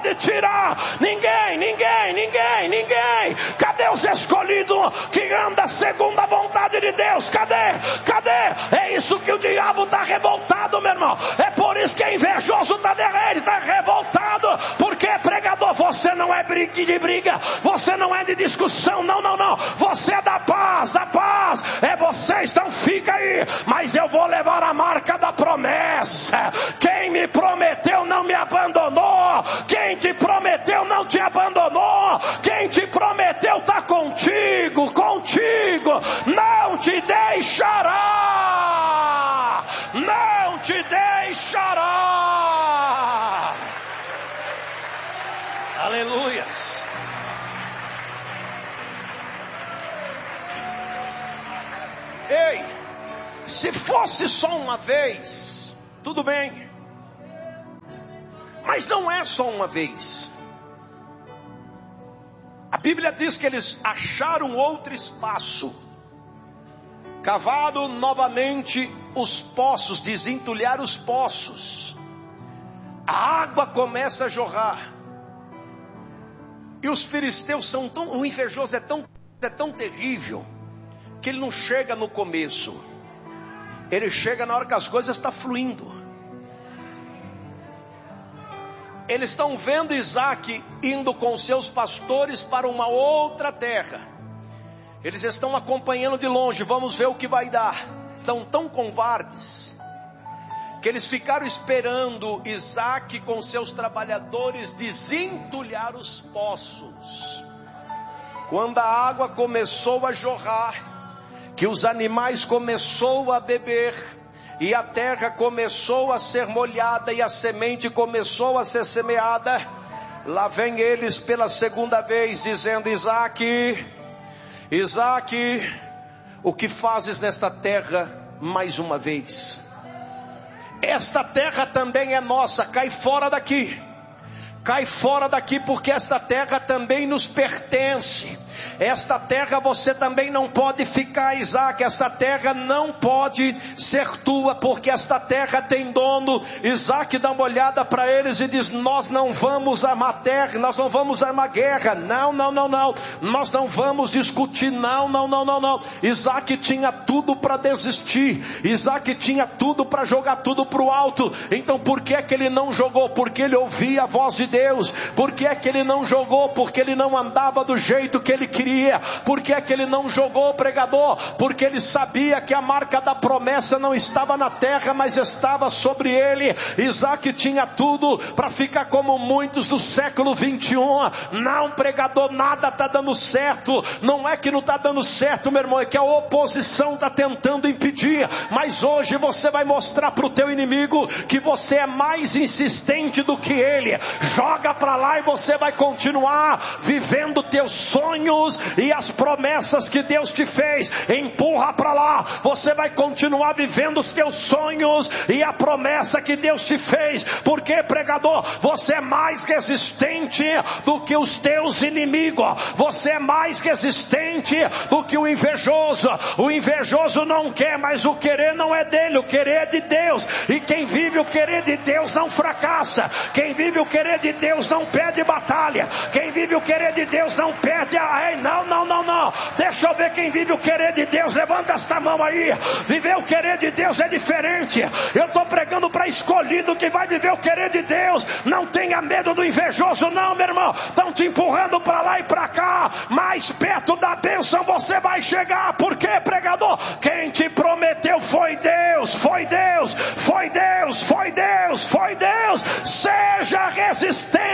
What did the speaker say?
pode tirar. Ninguém. Cadê os escolhidos que andam segundo a vontade de Deus? Cadê? É isso que o diabo está revoltado, meu irmão. É por isso que é invejoso, ele está revoltado. Porque, pregador, você não é de briga, você não é de discussão, não. Você é da paz. É vocês, então fica aí. Mas eu vou levar a marca da promessa. Quem me prometeu não me abandonou. Quem te prometeu não te abandonou. Quem te prometeu está contigo. Não te deixará. Não te deixará. Aleluias. Ei, se fosse só uma vez, tudo bem. Mas não é só uma vez. A Bíblia diz que eles acharam outro espaço, cavaram novamente os poços, desentulharam os poços. A água começa a jorrar. E os filisteus são tão... O invejoso é tão terrível, que ele não chega no começo. Ele chega na hora que as coisas estão fluindo. Eles estão vendo Isaac indo com seus pastores para uma outra terra. Eles estão acompanhando de longe. Vamos ver o que vai dar. Estão tão covardes que eles ficaram esperando Isaac com seus trabalhadores desentulhar os poços. Quando a água começou a jorrar, que os animais começou a beber, e a terra começou a ser molhada, e a semente começou a ser semeada, lá vem eles pela segunda vez, dizendo: Isaac, o que fazes nesta terra mais uma vez? Esta terra também é nossa, cai fora daqui. Cai fora daqui, porque esta terra também nos pertence. Esta terra você também não pode ficar, Isaac. Esta terra não pode ser tua, porque esta terra tem dono. Isaac dá uma olhada para eles e diz: nós não vamos armar terra, nós não vamos armar guerra. Não. Nós não vamos discutir. Não. Isaac tinha tudo para desistir. Isaac tinha tudo para jogar tudo para o alto. Então por que é que ele não jogou? Porque ele ouvia a voz de Deus. Por que é que ele não jogou? Porque ele não andava do jeito que ele queria. Por que é que ele não jogou, pregador? Porque ele sabia que a marca da promessa não estava na terra, mas estava sobre ele. Isaac tinha tudo para ficar como muitos do século 21. Não, pregador, nada está dando certo. Não é que não está dando certo, meu irmão, é que a oposição está tentando impedir. Mas hoje você vai mostrar para o teu inimigo que você é mais insistente do que ele. Joga para lá e você vai continuar vivendo teus sonhos e as promessas que Deus te fez. Empurra para lá, você vai continuar vivendo os teus sonhos e a promessa que Deus te fez. Porque, pregador, você é mais resistente do que os teus inimigos. Você é mais resistente do que o invejoso. O invejoso não quer, mas o querer não é dele, o querer é de Deus. E quem vive o querer de Deus não fracassa. Quem vive o querer de Deus não perde batalha. Quem vive o querer de Deus não perde não. Deixa eu ver quem vive o querer de Deus. Levanta esta mão aí. Viver o querer de Deus é diferente. Eu estou pregando para escolhido que vai viver o querer de Deus. Não tenha medo do invejoso, não, meu irmão. Estão te empurrando para lá e para cá. Mais perto da bênção você vai chegar. Por quê, pregador? Quem te prometeu foi Deus. Foi Deus. Seja resistente.